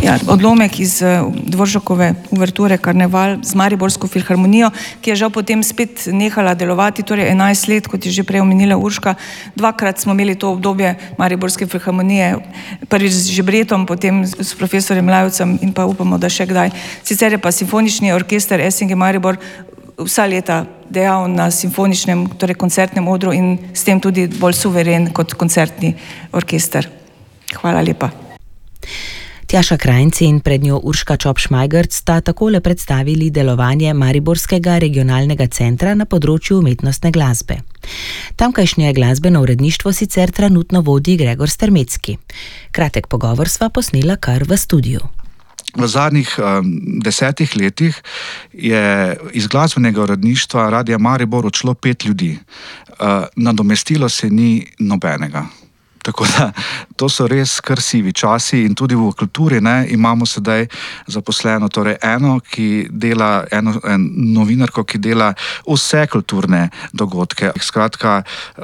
odlomek iz Dvoržakove uverture Karneval z Mariborsko filharmonijo, ki je žal potem spet nehala delovati, torej 11 let, kot je že prej omenila Urška. Dvakrat smo imeli to obdobje Mariborske filharmonije, prvič z Žebretom, potem s profesorjem Lajovcem in pa upamo, da še kdaj. Sicer je pa simfonični orkester SNG Maribor vsa leta dejal na simfoničnem, torej koncertnem odru in s tem tudi bolj suveren kot koncertni orkester. Hvala lepa. Tjaša Krajnc in pred njo Urška Čop-Šmajgrc sta takole predstavili delovanje Mariborskega regionalnega centra na področju umetnostne glasbe. Tamkajšnje glasbeno uredništvo sicer trenutno vodi Gregor Strmecki. Kratek pogovor sva posnela kar v studiu. V zadnjih 10 letih je iz glasbenega uredništva Radia Maribor odšlo 5 ljudi. Nadomestilo se ni nobenega. Tako da to so res kar sivi časi in tudi v kulturi imamo sedaj zaposleno torej eno novinarko, ki dela vse kulturne dogodke. Skratka,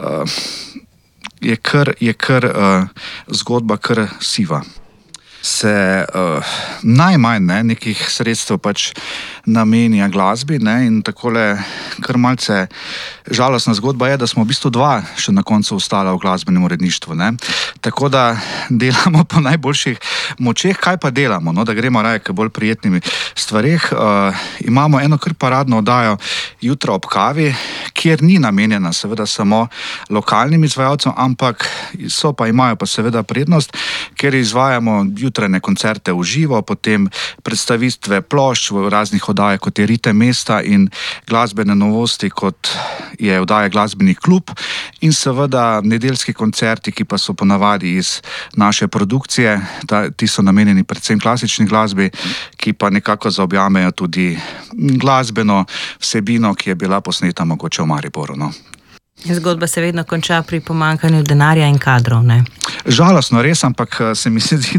je kar zgodba kar siva. Se najmanj nekih sredstev pač namenja glasbi in takole kar malce žalostna zgodba je, da smo v bistvu 2 še na koncu ostala v glasbenem uredništvu. Tako da delamo po najboljših močeh. Kaj pa delamo? Da gremo raje k bolj prijetnim stvareh. Imamo eno kar paradno oddajo Jutra ob kavi, kjer ni namenjena seveda samo lokalnim izvajalcem, ampak imajo pa seveda prednost, ker izvajamo jutrajne koncerte v živo, potem predstavitve plošč v raznih oddajah, kot je Ritem mesta in glasbene novosti, kot je oddaja Glasbeni klub in seveda nedeljski koncerti, ki pa so ponavadi iz naše produkcije. Ti so namenjeni predvsem klasični glasbi, ki pa nekako zaobjamejo tudi glasbeno vsebino, ki je bila posneta mogoče v Mariboru. Zgodba se vedno konča pri pomanjkanju denarja in kadrov, ne? Žalostno, res, ampak se mi zdi,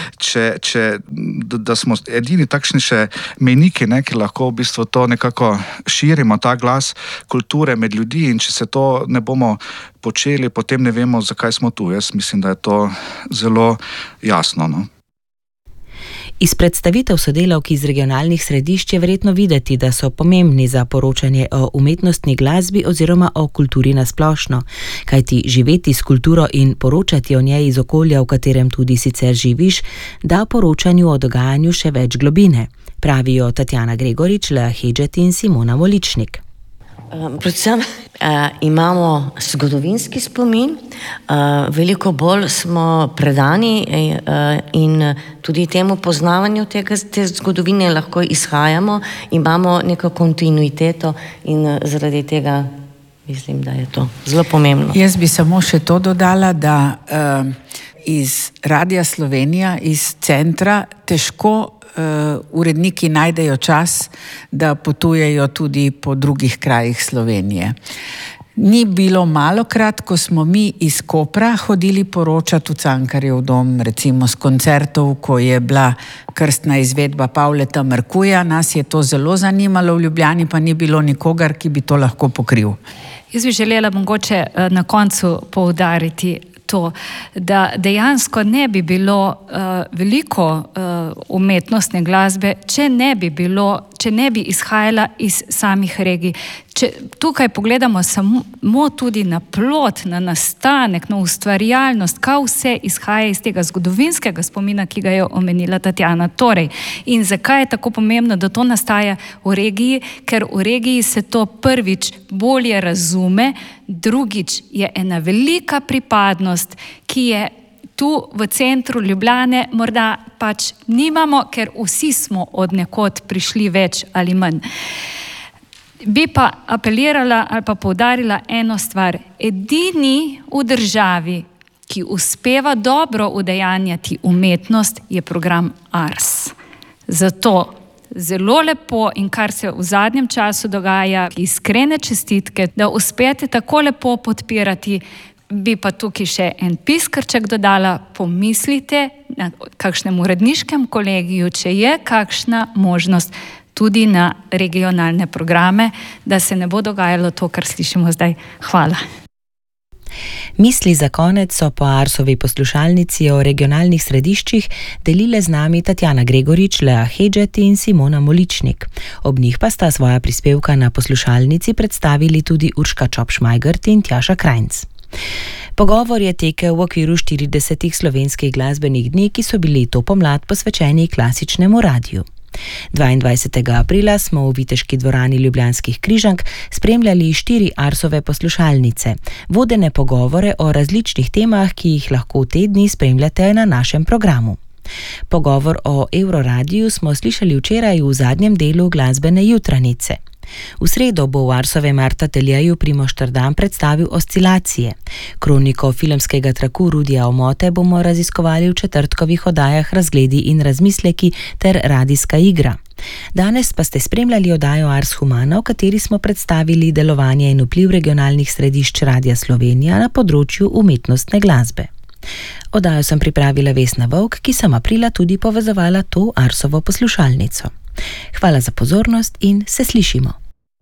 da smo edini takšni še mejniki, ki lahko v bistvu to nekako širimo, ta glas kulture med ljudi, in če se to ne bomo počeli, potem ne vemo, zakaj smo tu. Jaz mislim, da je to zelo jasno, Iz predstavitev sodelavk iz regionalnih središč je verjetno videti, da so pomembni za poročanje o umetnostni glasbi oziroma o kulturi nasplošno, kajti živeti s kulturo in poročati o njej iz okolja, v katerem tudi sicer živiš, da poročanju o dogajanju še več globine, pravijo Tatjana Gregorič, Lea Hedžet in Simona Voličnik. Predvsem imamo zgodovinski spomin, veliko bolj smo predani in tudi temu poznavanju te zgodovine lahko izhajamo, imamo neko kontinuiteto in zaradi tega mislim, da je to zelo pomembno. Jaz bi samo še to dodala, da iz Radia Slovenija, iz centra težko uredniki najdejo čas, da potujejo tudi po drugih krajih Slovenije. Ni bilo malokrat, ko smo mi iz Kopra hodili poročati v Cankarjev dom, recimo s koncertov, ko je bila krstna izvedba Pavleta Mrkuja. Nas je to zelo zanimalo, v Ljubljani pa ni bilo nikogar, ki bi to lahko pokril. Jaz bi želela mogoče na koncu poudariti to, da dejansko ne bi bilo veliko umetnostne glasbe, če ne bi izhajala iz samih regij. Če tukaj pogledamo samo tudi na plot, na nastanek, na ustvarjalnost, kaj vse izhaja iz tega zgodovinskega spomina, ki ga je omenila Tatjana. Torej, in zakaj je tako pomembno, da to nastaja v regiji? Ker v regiji se to prvič bolje razume, drugič je ena velika pripadnost, ki je tu v centru Ljubljane morda pač nimamo, ker vsi smo od nekod prišli več ali manj. Bi pa apelirala ali pa poudarila eno stvar. Edini v državi, ki uspeva dobro udejanjati umetnost, je program Ars. Zato zelo lepo in kar se v zadnjem času dogaja, iskrene čestitke, da uspete tako lepo podpirati. Bi pa tukaj še en piskrček dodala, pomislite na kakšnem uredniškem kolegiju, če je kakšna možnost tudi na regionalne programe, da se ne bo dogajalo to, kar slišimo zdaj. Hvala. Misli za konec so po Arsovi poslušalnici o regionalnih središčih delile z nami Tatjana Gregorič, Lea Hedžet in Simona Moličnik. Ob njih pa sta svoja prispevka na poslušalnici predstavili tudi Urška Čop-Šmajgert in Tjaša Krajnc. Pogovor je tekel v okviru 40 slovenskih glasbenih dni, ki so bili to pomlad posvečeni klasičnemu radiju. 22. aprila smo v Viteški dvorani Ljubljanskih Križank spremljali 4 Arsove poslušalnice, vodene pogovore o različnih temah, ki jih lahko te dni spremljate na našem programu. Pogovor o Euroradiju smo slišali včeraj v zadnjem delu glasbene jutranice. V sredo bo v Arsovem ateljeju Primož Trdan predstavil Oscilacije. Kroniko filmskega traku Rudija Omote bomo raziskovali v četrtkovih oddajah Razgledi in razmisleki ter Radijska igra. Danes pa ste spremljali oddajo Ars Humana, v kateri smo predstavili delovanje in vpliv regionalnih središč Radia Slovenija na področju umetnostne glasbe. Oddajo sem pripravila Vesna Vovk, ki sem aprila tudi povezovala to Arsovo poslušalnico. Hvala za pozornost in se slišimo.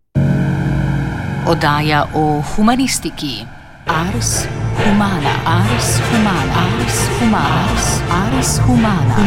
Oddaja o humanistiki. Ars Humana. Ars Humana. Ars Humana. Ars Humana.